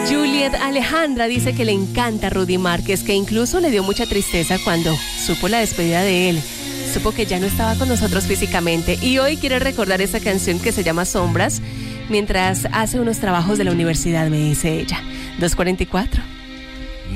Juliet Alejandra dice que le encanta Rudy Márquez, que incluso le dio mucha tristeza cuando supo la despedida de él. Supo que ya no estaba con nosotros físicamente y hoy quiere recordar esa canción que se llama Sombras mientras hace unos trabajos de la universidad, me dice ella. 2:44.